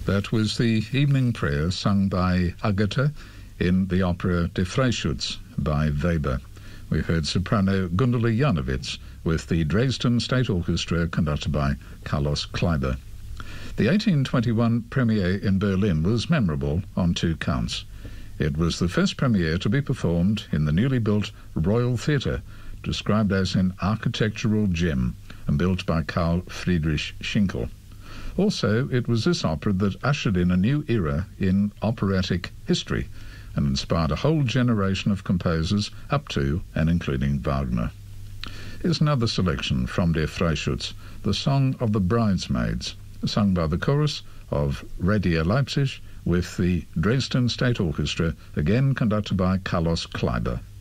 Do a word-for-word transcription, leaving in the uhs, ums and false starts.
That was the evening prayer sung by Agatha in the opera Der Freischütz by Weber. We heard soprano Gundula Janowitz with the Dresden State Orchestra conducted by Carlos Kleiber. The eighteen twenty-one premiere in Berlin was memorable on two counts. It was the first premiere to be performed in the newly built Royal Theatre, described as an architectural gem and built by Karl Friedrich Schinkel. Also, it was this opera that ushered in a new era in operatic history and inspired a whole generation of composers up to and including Wagner. Here's another selection from Der Freischütz, the Song of the Bridesmaids, sung by the chorus of Radio Leipzig with the Dresden State Orchestra, again conducted by Carlos Kleiber.